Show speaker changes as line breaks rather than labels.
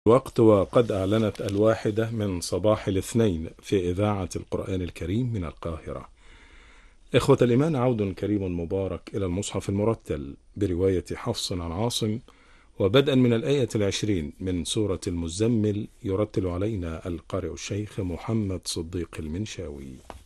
الوقت وقد أعلنت 1:00 من صباح الاثنين في إذاعة القرآن الكريم من القاهرة. إخوة الإيمان، عود كريم مبارك إلى المصحف المرتل برواية حفص عن عاصم، وبدءا من الآية 20 من سورة المزمل، يرتل علينا القارئ الشيخ محمد صديق المنشاوي.